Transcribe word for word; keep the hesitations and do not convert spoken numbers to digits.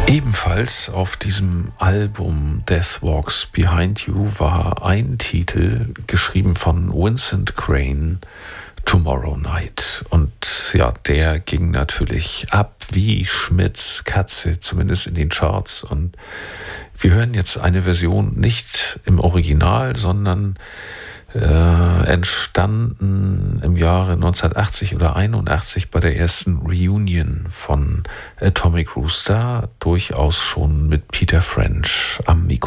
Ebenfalls auf diesem Album Death Walks Behind You war ein Titel, geschrieben von Vincent Crane, Tomorrow Night. Und ja, der ging natürlich ab wie Schmitz Katze, zumindest in den Charts. Und wir hören jetzt eine Version nicht im Original, sondern äh, entstanden im Jahre neunzehnhundertachtzig oder einundachtzig bei der ersten Reunion von Atomic Rooster, durchaus schon mit Peter French am Mikro.